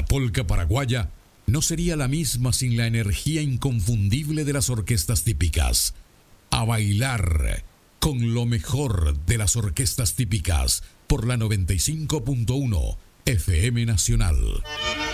La polca paraguaya no sería la misma sin la energía inconfundible de las orquestas típicas. A bailar con lo mejor de las orquestas típicas por la 95.1 FM Nacional.